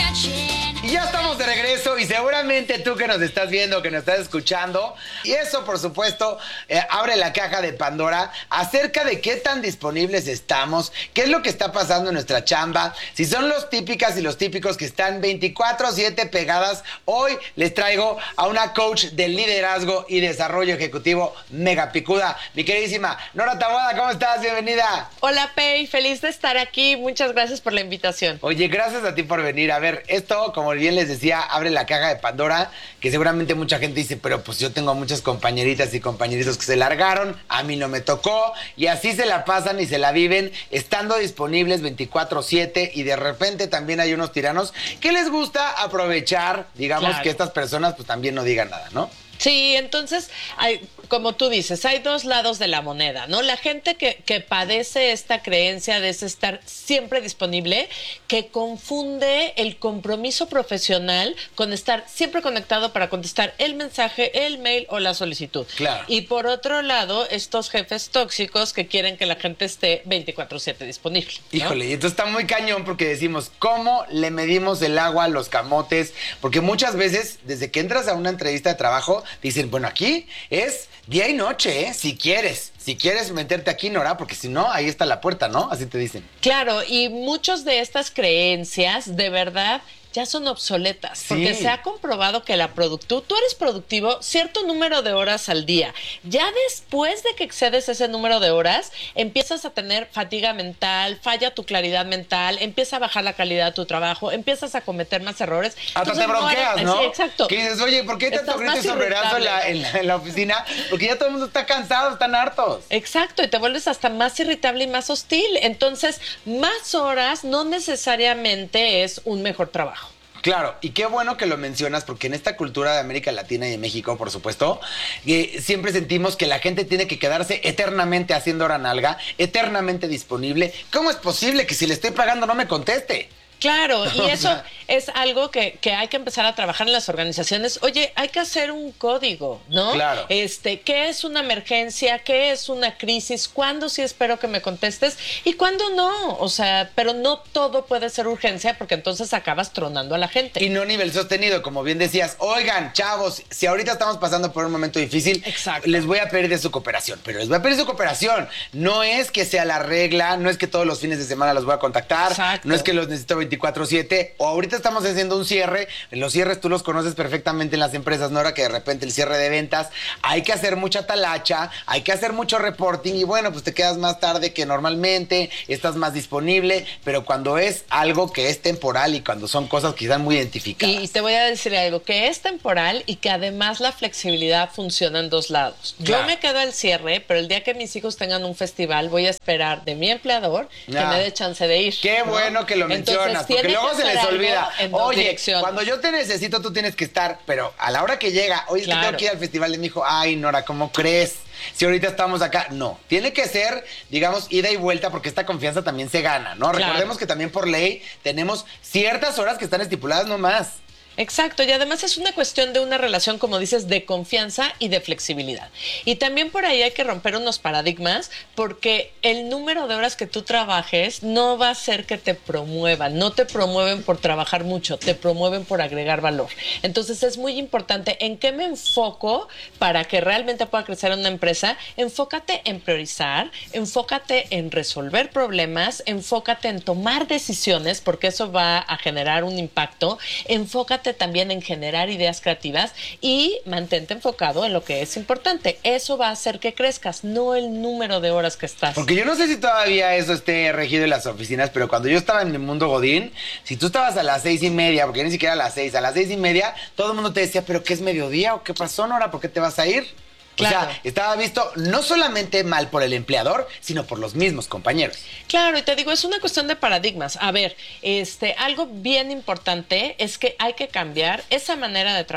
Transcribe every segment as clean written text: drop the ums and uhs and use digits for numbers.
Y ya estamos de regreso y seguramente tú que nos estás viendo, que nos estás escuchando, y eso por supuesto abre la caja de Pandora acerca de qué tan disponibles estamos, qué es lo que está pasando en nuestra chamba, si son los típicas y los típicos que están 24/7 pegadas. Hoy les traigo a una coach de liderazgo y desarrollo ejecutivo mega picuda, mi queridísima Nora Taboada. ¿Cómo estás? Bienvenida. Hola, Pei, feliz de estar aquí. Muchas gracias por la invitación. Oye, gracias a ti por venir. A ver, esto, como bien les decía, abre la caja de Pandora, que seguramente mucha gente dice, pero pues yo tengo muchas compañeritas y compañeritos que se largaron, a mí no me tocó, y así se la pasan y se la viven estando disponibles 24/7, y de repente también hay unos tiranos que les gusta aprovechar, digamos, claro, que estas personas pues también no digan nada, ¿no? Sí, entonces, como tú dices, hay dos lados de la moneda, ¿no? La gente que padece esta creencia de ese estar siempre disponible, que confunde el compromiso profesional con estar siempre conectado para contestar el mensaje, el mail o la solicitud. Claro. Y por otro lado, estos jefes tóxicos que quieren que la gente esté 24/7 disponible, ¿no? Híjole, y esto está muy cañón porque decimos, ¿cómo le medimos el agua a los camotes? Porque muchas veces, desde que entras a una entrevista de trabajo, dicen, bueno, aquí es día y noche, ¿eh? Si quieres meterte aquí, Nora, porque si no, ahí está la puerta, ¿no? Así te dicen. Claro, y muchas de estas creencias, de verdad, ya son obsoletas, porque Sí. se ha comprobado que tú eres productivo cierto número de horas al día. Ya después de que excedes ese número de horas, empiezas a tener fatiga mental, falla tu claridad mental, empieza a bajar la calidad de tu trabajo, empiezas a cometer más errores. Hasta Entonces, te bronqueas, ¿no? Sí, exacto. Que dices, oye, ¿por qué tanto Estás grito y más sombrerazo irritable. en la oficina? Porque ya todo el mundo está cansado, están hartos. Exacto, y te vuelves hasta más irritable y más hostil. Entonces, más horas no necesariamente es un mejor trabajo. Claro, y qué bueno que lo mencionas, porque en esta cultura de América Latina y de México, por supuesto, siempre sentimos que la gente tiene que quedarse eternamente haciendo hora nalga, eternamente disponible. ¿Cómo es posible que si le estoy pagando no me conteste? Claro, y eso es algo que hay que empezar a trabajar en las organizaciones. Oye, hay que hacer un código, ¿no? Claro. ¿Qué es una emergencia? ¿Qué es una crisis? ¿Cuándo sí espero que me contestes? ¿Y cuándo no? O sea, pero no todo puede ser urgencia, porque entonces acabas tronando a la gente. Y no nivel sostenido, como bien decías. Oigan, chavos, si ahorita estamos pasando por un momento difícil, Exacto, les voy a pedir de su cooperación, pero les voy a pedir su cooperación. No es que sea la regla, no es que todos los fines de semana los voy a contactar, exacto, no es que los necesito 24/7, o ahorita estamos haciendo un cierre. Los cierres tú los conoces perfectamente en las empresas, Nora, que de repente el cierre de ventas, hay que hacer mucha talacha, hay que hacer mucho reporting, y bueno, pues te quedas más tarde que normalmente, estás más disponible, pero cuando es algo que es temporal y cuando son cosas que están muy identificadas. Y te voy a decir algo, que es temporal y que además la flexibilidad funciona en dos lados. Claro. Yo me quedo al cierre, pero el día que mis hijos tengan un festival, voy a esperar de mi empleador que me dé chance de ir. Qué ¿no? bueno que lo mencionas, Entonces, porque tiene luego que se ser les algo olvida. en dos Oye, direcciones. cuando yo te necesito, tú tienes que estar, pero a la hora que llega, oye, es que Claro. tengo que ir al festival de mi hijo. Ay, Nora, ¿cómo crees? Si ahorita estamos acá, no. Tiene que ser, digamos, ida y vuelta, porque esta confianza también se gana, ¿no? Claro. Recordemos que también por ley tenemos ciertas horas que están estipuladas nomás. Exacto, y además es una cuestión de una relación, como dices, de confianza y de flexibilidad. Y también por ahí hay que romper unos paradigmas, porque el número de horas que tú trabajes no va a ser que te promuevan, no te promueven por trabajar mucho, te promueven por agregar valor. Entonces es muy importante en qué me enfoco para que realmente pueda crecer en una empresa. Enfócate en priorizar, enfócate en resolver problemas, enfócate en tomar decisiones, porque eso va a generar un impacto, enfócate también en generar ideas creativas y mantente enfocado en lo que es importante. Eso va a hacer que crezcas, no el número de horas que estás. Porque yo no sé si todavía eso esté regido en las oficinas, pero cuando yo estaba en el mundo godín, si tú estabas a las 6:30, porque ni siquiera a las 6, a las 6:30, todo el mundo te decía, ¿pero qué es mediodía? ¿O qué pasó, Nora? ¿Por qué te vas a ir? Claro. O sea, estaba visto no solamente mal por el empleador, sino por los mismos compañeros. Claro, y te digo, es una cuestión de paradigmas. A ver, algo bien importante es que hay que cambiar esa manera de trabajar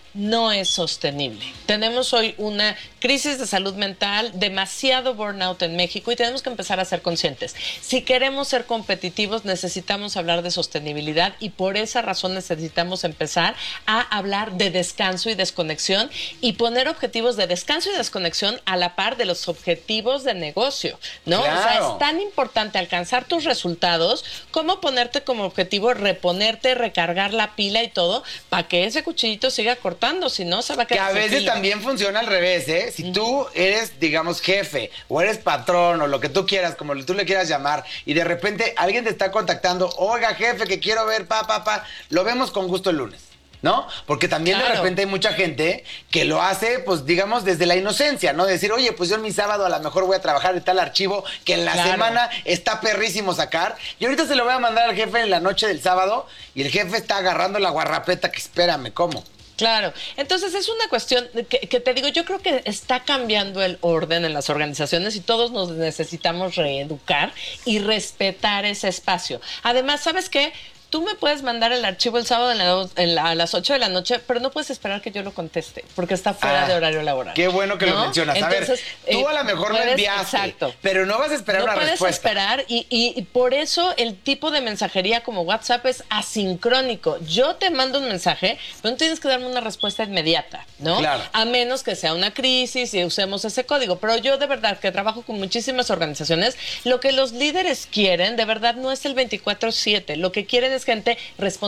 no es sostenible. Tenemos hoy una crisis de salud mental, demasiado burnout en México y tenemos que empezar a ser conscientes. Si queremos ser competitivos, necesitamos hablar de sostenibilidad y por esa razón necesitamos empezar a hablar de descanso y desconexión y poner objetivos de descanso y desconexión a la par de los objetivos de negocio, ¿no? Claro. O sea, es tan importante alcanzar tus resultados como ponerte como objetivo reponerte, recargar la pila y todo para que ese cuchillito siga cortando, si no se va a Que quedar a sin veces filo. también funciona al revés, ¿eh? Si tú eres, digamos, jefe o eres patrón o lo que tú quieras, como tú le quieras llamar, y de repente alguien te está contactando, oiga, jefe, que quiero ver, lo vemos con gusto el lunes, ¿no? Porque también de Claro. repente hay mucha gente que lo hace, pues digamos, desde la inocencia, ¿no? Decir, oye, pues yo en mi sábado a lo mejor voy a trabajar en tal archivo que en la Claro. semana está perrísimo sacar, y ahorita se lo voy a mandar al jefe en la noche del sábado, y el jefe está agarrando la guarrapeta que espérame, ¿cómo? Claro, entonces es una cuestión que te digo, yo creo que está cambiando el orden en las organizaciones y todos nos necesitamos reeducar y respetar ese espacio. Además, ¿sabes qué? Tú me puedes mandar el archivo el sábado a las 8 de la noche, pero no puedes esperar que yo lo conteste, porque está fuera de horario laboral. Qué bueno que lo ¿no? mencionas. Entonces, a ver, tú a lo mejor lo puedes- enviaste, exacto. pero no vas a esperar No una puedes respuesta. esperar y por eso el tipo de mensajería como WhatsApp es asincrónico. Yo te mando un mensaje, pero no tienes que darme una respuesta inmediata, ¿no? Claro. A menos que sea una crisis y usemos ese código. Pero yo de verdad que trabajo con muchísimas organizaciones, lo que los líderes quieren de verdad no es el 24/7. Lo que quieren es gente responsable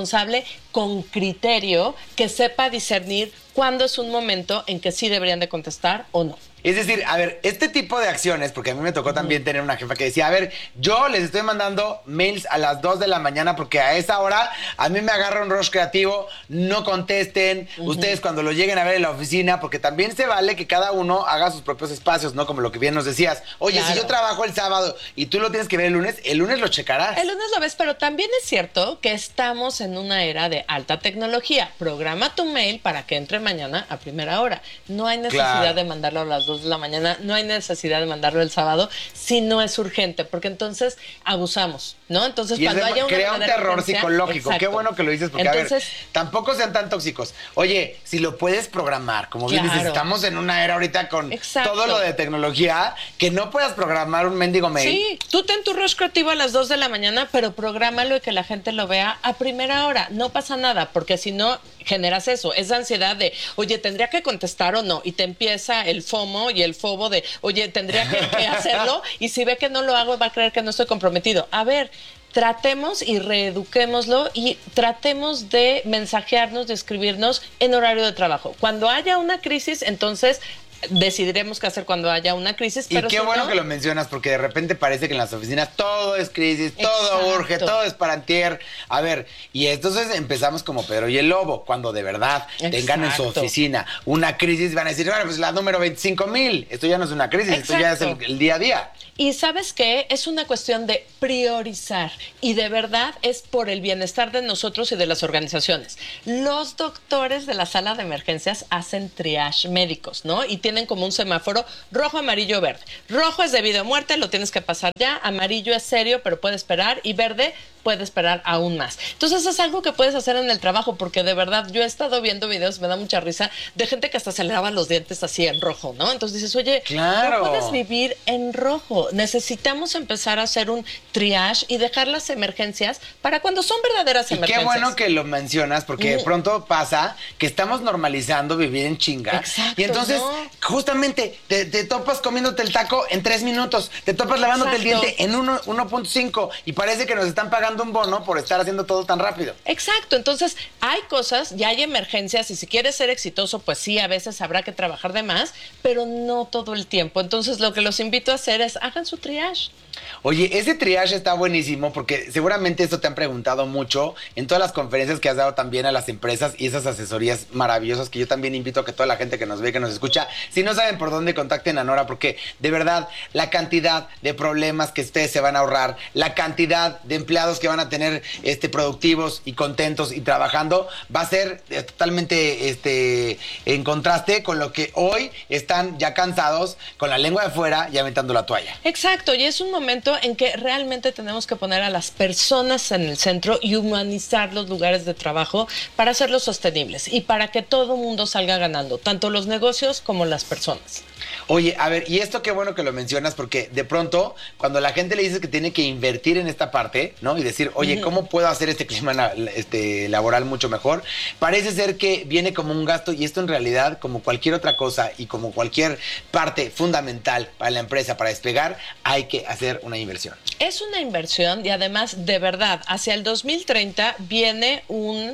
con criterio que sepa discernir cuándo es un momento en que sí deberían de contestar o no. Es decir, a ver, este tipo de acciones, porque a mí me tocó también tener una jefa que decía, a ver, yo les estoy mandando mails a las 2 de la mañana porque a esa hora a mí me agarra un rush creativo, no contesten, ustedes cuando lo lleguen a ver en la oficina, porque también se vale que cada uno haga sus propios espacios, ¿no? Como lo que bien nos decías. Oye, Claro. si yo trabajo el sábado y tú lo tienes que ver el lunes lo checarás. El lunes lo ves, pero también es cierto que estamos en una era de alta tecnología. Programa tu mail para que entre mañana a primera hora. No hay necesidad Claro. de mandarlo a las 2 de la mañana, no hay necesidad de mandarlo el sábado si no es urgente, porque entonces abusamos, ¿no? Entonces, Y cuando eso haya una crea un verdadera terror urgencia, psicológico. Qué exacto. bueno que lo dices, porque Entonces, a ver, tampoco sean tan tóxicos. Oye, si lo puedes programar, como bien dices, Claro. estamos en una era ahorita con Exacto. todo lo de tecnología, que no puedas programar un mendigo mail. sí, tú ten tu rush creativo a las 2 de la mañana, pero prográmalo y que la gente lo vea a primera hora. No pasa nada, porque si no generas eso, esa ansiedad de, oye, ¿tendría que contestar o no? Y te empieza el FOMO y el FOBO de, oye, ¿tendría que hacerlo? Y si ve que no lo hago, va a creer que no estoy comprometido. A ver, tratemos y reeduquémoslo y tratemos de mensajearnos, de escribirnos en horario de trabajo. Cuando haya una crisis, entonces decidiremos qué hacer cuando haya una crisis. Y Pero qué si bueno no, que lo mencionas, porque de repente parece que en las oficinas todo es crisis, todo Exacto. urge, todo es para antier. A ver, y entonces empezamos como Pedro y el Lobo, cuando de verdad tengan en su Exacto. oficina una crisis, van a decir, bueno, pues la número 25,000, esto ya no es una crisis, esto ya es Exacto. el día a día. Y ¿sabes qué? Es una cuestión de priorizar y de verdad es por el bienestar de nosotros y de las organizaciones. Los doctores de la sala de emergencias hacen triage médicos, ¿no? Y tienen como un semáforo rojo, amarillo, verde. Rojo es debido a muerte, lo tienes que pasar ya. Amarillo es serio, pero puede esperar. Y verde puede esperar aún más. Entonces es algo que puedes hacer en el trabajo porque de verdad yo he estado viendo videos, me da mucha risa, de gente que hasta se le lavan los dientes así en rojo, ¿no? Entonces dices, oye, Claro. no puedes vivir en rojo. Necesitamos empezar a hacer un triage y dejar las emergencias para cuando son verdaderas Y emergencias. qué bueno que lo mencionas, porque de pronto pasa que estamos normalizando vivir en chinga. Exacto, Y entonces, ¿no? justamente, te topas comiéndote el taco en 3 minutos, te topas lavándote el Exacto. diente en 1.5 y parece que nos están pagando un bono por estar haciendo todo tan rápido. Exacto, entonces hay cosas y hay emergencias y si quieres ser exitoso, pues sí, a veces habrá que trabajar de más, pero no todo el tiempo. Entonces lo que los invito a hacer es hagan su triage. Oye, ese triage está buenísimo porque seguramente esto te han preguntado mucho en todas las conferencias que has dado también a las empresas y esas asesorías maravillosas que yo también invito a que toda la gente que nos ve, que nos escucha, si no saben por dónde, contacten a Nora porque de verdad la cantidad de problemas que ustedes se van a ahorrar, la cantidad de empleados que van a tener productivos y contentos y trabajando va a ser totalmente en contraste con lo que hoy están ya cansados con la lengua de fuera y aventando la toalla. Exacto, y es un momento momento en que realmente tenemos que poner a las personas en el centro y humanizar los lugares de trabajo para hacerlos sostenibles y para que todo mundo salga ganando, tanto los negocios como las personas. Oye, a ver, y esto qué bueno que lo mencionas, porque de pronto, cuando la gente le dice que tiene que invertir en esta parte, ¿no? Y decir, oye, ¿cómo puedo hacer este clima laboral mucho mejor? Parece ser que viene como un gasto, y esto en realidad, como cualquier otra cosa y como cualquier parte fundamental para la empresa, para despegar, hay que hacer una inversión. Es una inversión y además, de verdad, hacia el 2030 viene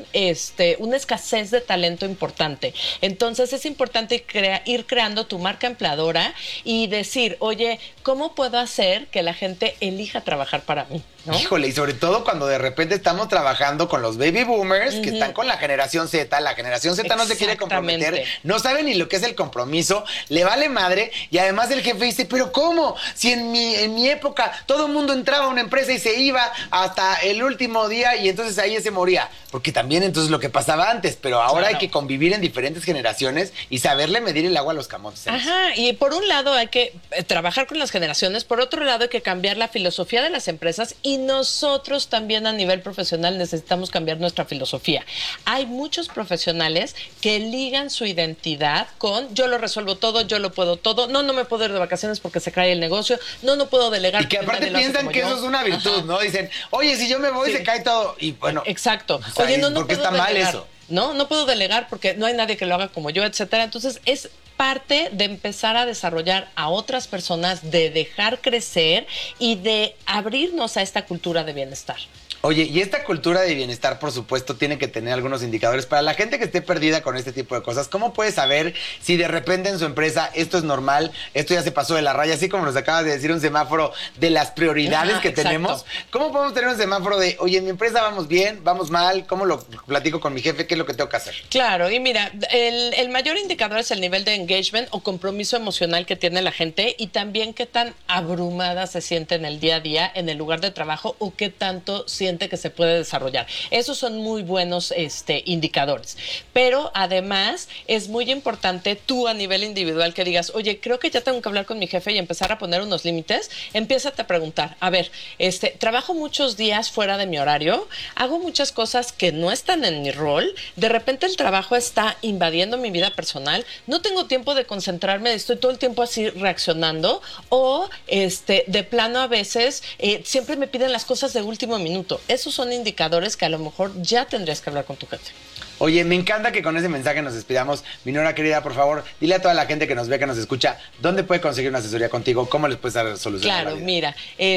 una escasez de talento importante. Entonces, es importante ir creando tu marca empleadora y decir, oye, ¿cómo puedo hacer que la gente elija trabajar para mí? ¿No? Híjole, y sobre todo cuando de repente estamos trabajando con los baby boomers que están con la generación Z. La generación Z no se quiere comprometer, no sabe ni lo que es el compromiso, le vale madre, y además el jefe dice, pero ¿cómo? Si en mi época todo el mundo entraba a una empresa y se iba hasta el último día y entonces ahí se moría. Porque también entonces lo que pasaba antes, pero ahora hay que convivir en diferentes generaciones y saberle medir el agua a los camotes. Ajá, y por un lado hay que trabajar con las generaciones, por otro lado hay que cambiar la filosofía de las empresas y nosotros también a nivel profesional necesitamos cambiar nuestra filosofía. Hay muchos profesionales que ligan su identidad con yo lo resuelvo todo, yo lo puedo todo, no me puedo ir de vacaciones porque se cae el negocio, no puedo delegar. Y que aparte piensan que eso es una virtud, ¿no? Dicen, oye, si yo me voy se cae todo. Y bueno. Exacto. O sea, oye, no ¿por qué puedo está mal delegar? eso? No puedo delegar porque no hay nadie que lo haga como yo, etcétera. Entonces es parte de empezar a desarrollar a otras personas, de dejar crecer y de abrirnos a esta cultura de bienestar. Oye, y esta cultura de bienestar, por supuesto, tiene que tener algunos indicadores. Para la gente que esté perdida con este tipo de cosas, ¿cómo puede saber si de repente en su empresa esto es normal, esto ya se pasó de la raya? Así como nos acabas de decir, un semáforo de las prioridades que tenemos. ¿Cómo podemos tener un semáforo de, oye, en mi empresa vamos bien, vamos mal? ¿Cómo lo platico con mi jefe? ¿Qué es lo que tengo que hacer? Claro, y mira, el mayor indicador es el nivel de engagement o compromiso emocional que tiene la gente y también qué tan abrumada se siente en el día a día en el lugar de trabajo o qué tanto siente que se puede desarrollar. Esos son muy buenos indicadores. Pero además es muy importante tú a nivel individual que digas, oye, creo que ya tengo que hablar con mi jefe y empezar a poner unos límites. Empiézate a preguntar, a ver, trabajo muchos días fuera de mi horario, hago muchas cosas que no están en mi rol, de repente el trabajo está invadiendo mi vida personal, no tengo tiempo de concentrarme, estoy todo el tiempo así reaccionando o de plano a veces siempre me piden las cosas de último minuto. Esos son indicadores que a lo mejor ya tendrías que hablar con tu jefe. Oye, me encanta que con ese mensaje nos despidamos. Mi Nora querida, por favor, dile a toda la gente que nos ve, que nos escucha, ¿dónde puede conseguir una asesoría contigo? ¿Cómo les puedes dar solución? Claro, mira,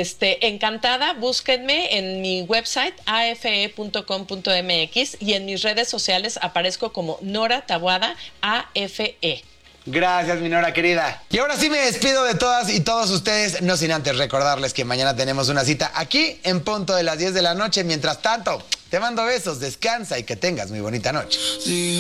encantada, búsquenme en mi website afe.com.mx y en mis redes sociales aparezco como Nora Taboada AFE. Gracias, mi Nora querida. Y ahora sí me despido de todas y todos ustedes, no sin antes recordarles que mañana tenemos una cita aquí en punto de las 10 de la noche. Mientras tanto, te mando besos, descansa y que tengas muy bonita noche. Sí.